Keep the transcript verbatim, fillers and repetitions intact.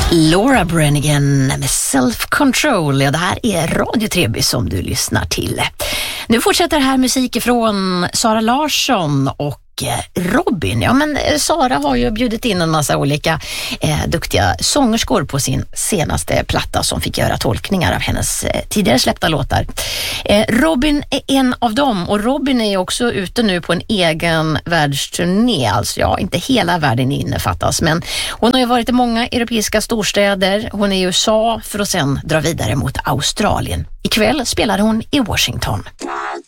Laura Branigan med Self-Control. Ja, det här är Radio Treby som du lyssnar till. Nu fortsätter här musik från Sara Larsson och Robin. Ja, men Sara har ju bjudit in en massa olika eh, duktiga sångerskor på sin senaste platta som fick göra tolkningar av hennes eh, tidigare släppta låtar. Eh, Robin är en av dem, och Robin är också ute nu på en egen världsturné. Alltså ja, inte hela världen innefattas, men hon har ju varit i många europeiska storstäder. Hon är i U S A för att sen dra vidare mot Australien. Ikväll spelar hon i Washington.